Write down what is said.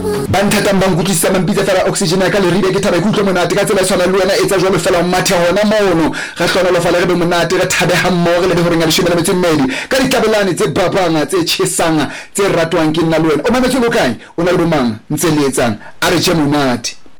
Banthatang bang kutlisa mampitsa fela oxygen ya ka le ribe ke thabe kutlwe monate ka tsela tshwana le wena etsa jwalo fela mathe hona mono ga hlonolo fela re be monate re thabe ha mmoho re le horeng ya leshome le metso e mmedi ka ditabelane tse babanga tse tjhesang tse ratwang ke nna le wena o mametse lo kae o na le bomang ntse le etsang a re je monate.